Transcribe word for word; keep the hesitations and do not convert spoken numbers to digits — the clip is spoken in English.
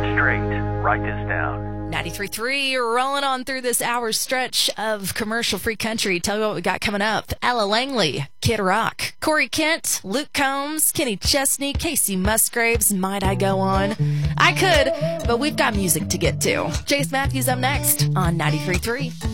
straight. Write this down. ninety-three point three, you're rolling on through this hour stretch of commercial-free country. Tell you what we got coming up. Ella Langley, Kid Rock, Corey Kent, Luke Combs, Kenny Chesney, Casey Musgraves. Might I go on? I could, but we've got music to get to. Chase Matthews up next on ninety-three point three.